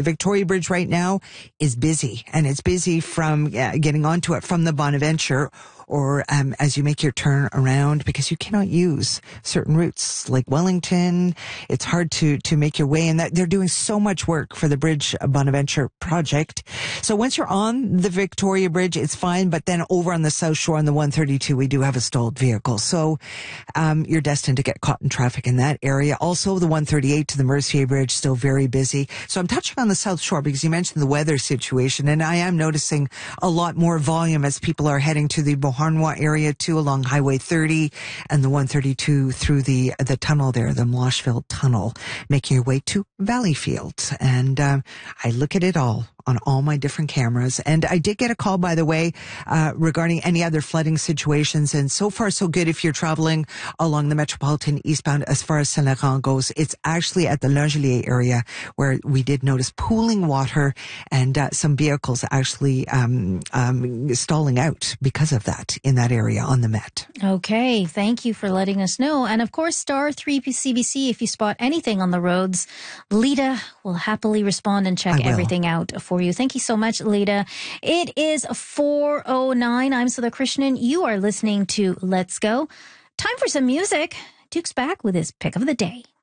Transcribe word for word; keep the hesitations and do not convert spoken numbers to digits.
Victoria Bridge right now is busy, and it's busy from uh, getting onto it from the Bonaventure or um, as you make your turn around, because you cannot use certain routes like Wellington. It's hard to to make your way, and that they're doing so much work for the Bridge Bonaventure project. So once you're on the Victoria Bridge, it's fine, but then over on the South Shore on the one thirty-two, we do have a stalled vehicle. So um, you're destined to get caught in traffic in that area. Also, the one thirty-eight to the Mercier Bridge, still very busy. So I'm touching on the South Shore because you mentioned the weather situation, and I am noticing a lot more volume as people are heading to the Beauharnois area too, along Highway thirty and the one thirty-two through the the tunnel there, the Mloshville Tunnel, making your way to Valleyfield. And um, I look at it all on all my different cameras. And I did get a call, by the way, uh, regarding any other flooding situations. And so far, so good. If you're traveling along the Metropolitan eastbound as far as Saint-Laurent goes, it's actually at the Langelier area where we did notice pooling water and uh, some vehicles actually um, um, stalling out because of that in that area on the Met. Okay, thank you for letting us know. And of course, star three C B C, if you spot anything on the roads, Lita will happily respond and check everything out for you. Thank you so much, Lita. It is four oh nine. I'm Sudha Krishnan. You are listening to Let's Go. Time for some music. Duke's back with his pick of the day.